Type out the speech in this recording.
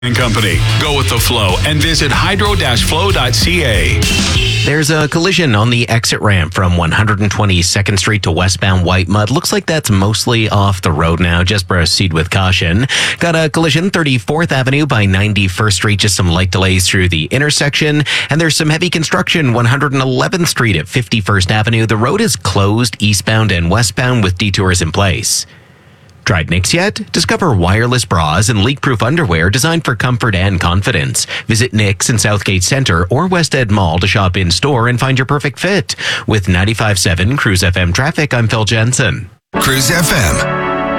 and Company. Go with the flow and visit hydro-flow.ca. There's a collision on the exit ramp from 122nd Street to westbound White Mud. Looks like that's mostly off the road now. Just proceed with caution. Got a collision 34th Avenue by 91st Street. Just some light delays through the intersection. And there's some heavy construction 111th Street at 51st Avenue. The road is closed eastbound and westbound with detours in place. Tried Knix yet? Discover wireless bras and leak-proof underwear designed for comfort and confidence. Visit Knix in Southgate Centre or West Ed Mall to shop in-store and find your perfect fit. With 95.7 Cruise FM traffic, I'm Phil Jensen. Cruise FM.